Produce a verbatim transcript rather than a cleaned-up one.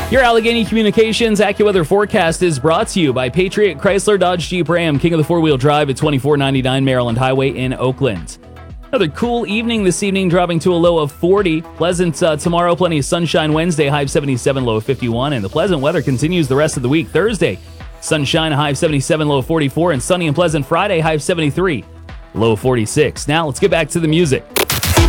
Your Allegheny Communications AccuWeather forecast is brought to you by Patriot Chrysler Dodge Jeep Ram, king of the four-wheel drive at twenty-four ninety-nine Maryland Highway in Oakland. Another cool evening this evening, dropping to a low of forty. Pleasant uh, tomorrow, plenty of sunshine Wednesday, high of seventy-seven, low of fifty-one. And the pleasant weather continues the rest of the week. Thursday, sunshine, high of seventy-seven, low of forty-four. And sunny and pleasant Friday, high of seventy-three, low of forty-six. Now let's get back to the music.